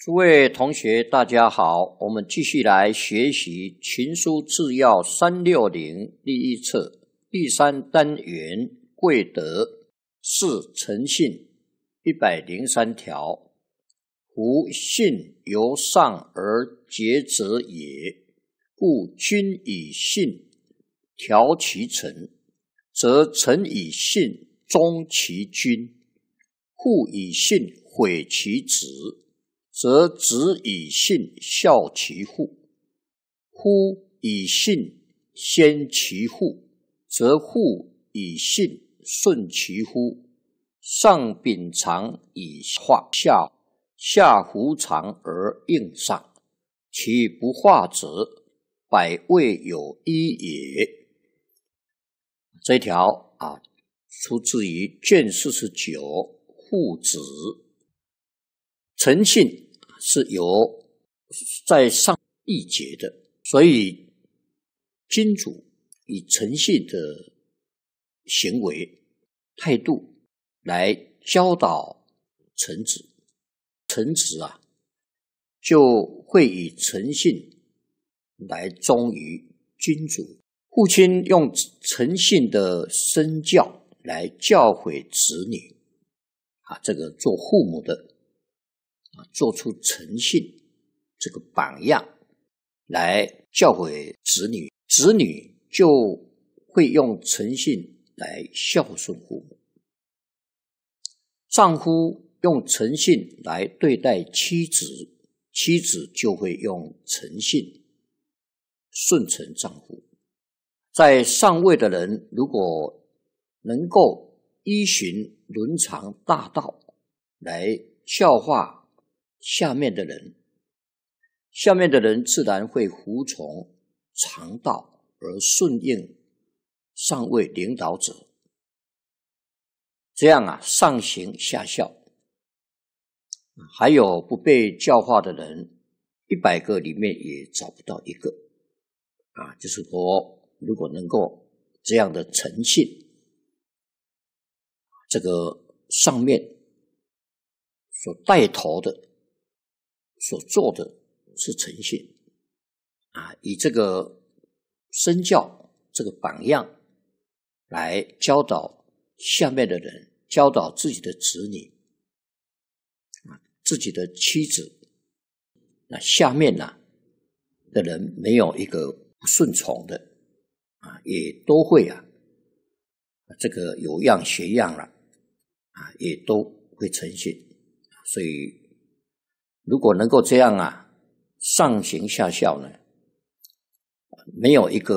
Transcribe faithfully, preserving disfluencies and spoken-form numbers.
诸位同学大家好，我们继续来学习群书治要三六零第一册第三单元贵德是诚信一百零三条。夫信由上而结者也，故君以信调其臣，则臣以信忠其君；父以信毁其子，则子以信孝其父；夫以信先其父，则父以信顺其夫。上秉常以化下，下服常而应上，其不化者，百谓有一也。这一条啊，出自于卷四十九父子。诚信是由在上缔结的，所以君主以诚信的行为态度来教导臣子，臣子啊就会以诚信来忠于君主。父亲用诚信的身教来教诲子女啊，这个做父母的啊，做出诚信这个榜样来教诲子女，子女就会用诚信来孝顺父母。丈夫用诚信来对待妻子，妻子就会用诚信顺承丈夫。在上位的人如果能够依循伦常大道来教化下面的人，下面的人自然会服从常道而顺应上位领导者，这样啊，上行下效。还有不被教化的人，一百个里面也找不到一个啊，就是说如果能够这样的诚信，这个上面所带头的所做的是诚信啊，以这个身教这个榜样来教导下面的人，教导自己的子女啊，自己的妻子，那下面呢、啊、的人没有一个不顺从的啊，也都会啊这个有样学样了啊，也都会诚信。所以如果能够这样啊，上行下效呢，没有一个